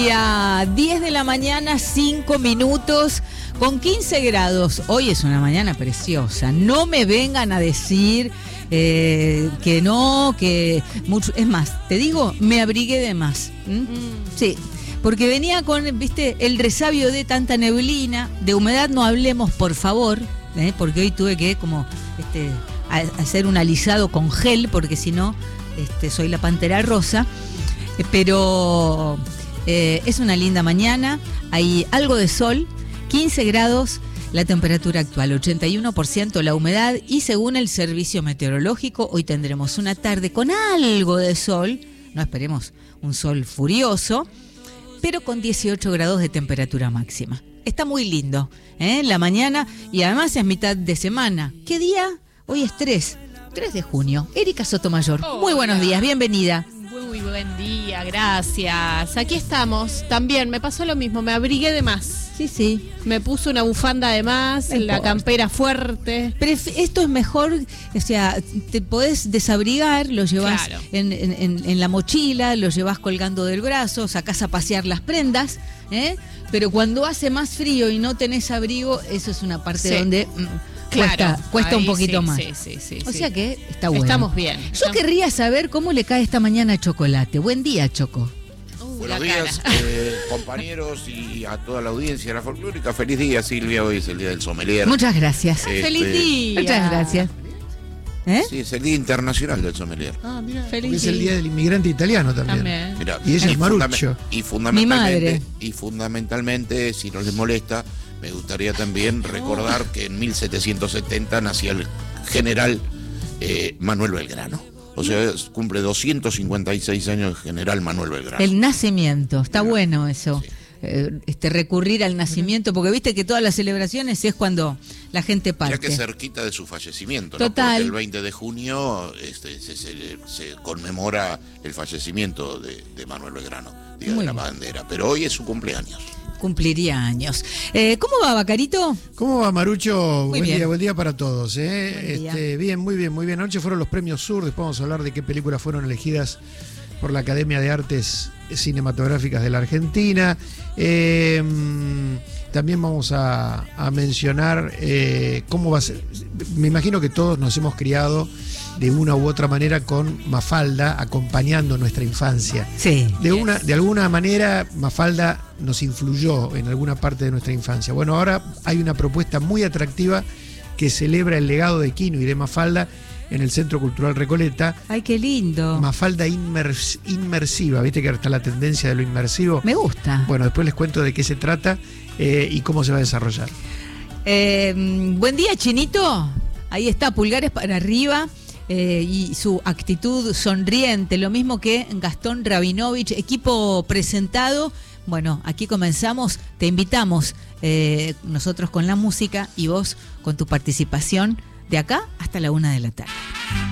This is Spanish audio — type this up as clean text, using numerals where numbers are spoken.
día, 10 de la mañana, 5 minutos, con 15 grados. Hoy es una mañana preciosa. No me vengan a decir que no, que mucho. Es más, te digo, me abrigué de más. Sí, porque venía con, viste, el resabio de tanta neblina. De humedad no hablemos, por favor, porque hoy tuve que como hacer un alisado con gel, porque si no, soy la pantera rosa. Pero es una linda mañana, hay algo de sol, 15 grados la temperatura actual, 81% la humedad, y según el servicio meteorológico hoy tendremos una tarde con algo de sol, no esperemos un sol furioso, pero con 18 grados de temperatura máxima. Está muy lindo, la mañana, y además es mitad de semana. ¿Qué día? Hoy es 3 de junio. Erika Sotomayor, muy buenos días, bienvenida. Muy buen día, gracias. Aquí estamos. También me pasó lo mismo, me abrigué de más. Sí. Me puse una bufanda de más, la campera fuerte. Pero esto es mejor, o sea, te podés desabrigar, lo llevas en la mochila, lo llevas colgando del brazo, sacás a pasear las prendas, pero cuando hace más frío y no tenés abrigo, eso es una parte donde... Cuesta un poquito más. Sí. O sea que está bueno. Estamos bien. Yo querría saber cómo le cae esta mañana a Chocolate. Buen día, Choco. Buenos días, compañeros y a toda la audiencia de la folclórica. Feliz día, Silvia. Hoy es el día del sommelier. Muchas gracias. Feliz día. Muchas gracias. Sí, es el Día Internacional del Sommelier. Mira, Feliz es el Día del Inmigrante Italiano también. Mirá, Y ella es Maruccio. Y fundamentalmente, si no les molesta, me gustaría también recordar que en 1770 nacía el general Manuel Belgrano. O sea, cumple 256 años el general Manuel Belgrano. El nacimiento, está bueno eso. Sí. Recurrir al nacimiento, porque viste que todas las celebraciones es cuando la gente parte. Ya que cerquita de su fallecimiento, ¿no? Total. Porque el 20 de junio se conmemora el fallecimiento de Manuel Belgrano, Día de la Bandera. Pero hoy es su cumpleaños. Cumpliría años. ¿Cómo va, Bacarito? ¿Cómo va, Marucho? Muy Buen día para todos. Buen día. Bien, muy bien. Anoche fueron los premios Sur, después vamos a hablar de qué películas fueron elegidas por la Academia de Artes Cinematográficas de la Argentina. También vamos a mencionar cómo va a ser. Me imagino que todos nos hemos criado de una u otra manera con Mafalda acompañando nuestra infancia. Sí. De alguna manera Mafalda nos influyó en alguna parte de nuestra infancia. Bueno, ahora hay una propuesta muy atractiva que celebra el legado de Quino y de Mafalda en el Centro Cultural Recoleta. Ay, qué lindo. Mafalda inmersiva, viste que ahora está la tendencia de lo inmersivo. Me gusta. Bueno, después les cuento de qué se trata y cómo se va a desarrollar. Buen día, Chinito. Ahí está, pulgares para arriba. Y su actitud sonriente, lo mismo que Gastón Rabinovich, equipo presentado. Bueno, aquí comenzamos, te invitamos, nosotros con la música y vos con tu participación de acá hasta la 1 de la tarde.